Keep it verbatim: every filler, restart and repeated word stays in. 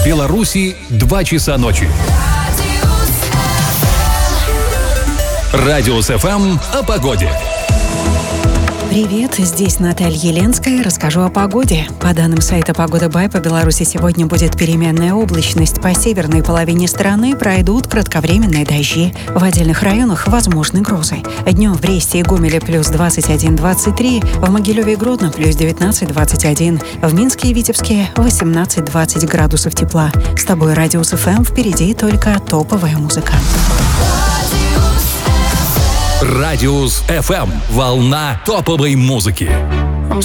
В Беларуси два часа ночи. Радиус эф эм о погоде. Привет, здесь Наталья Еленская. Расскажу о погоде. По данным сайта «Погода Бай», по Беларуси сегодня будет переменная облачность. По северной половине страны пройдут кратковременные дожди. В отдельных районах возможны грозы. Днем в Бресте и Гомеле плюс двадцать один - двадцать три, в Могилеве и Гродно плюс девятнадцать - двадцать один, в Минске и Витебске восемнадцать - двадцать градусов тепла. С тобой Радиус эф эм, впереди только топовая музыка. Радиус эф эм. Волна топовой музыки.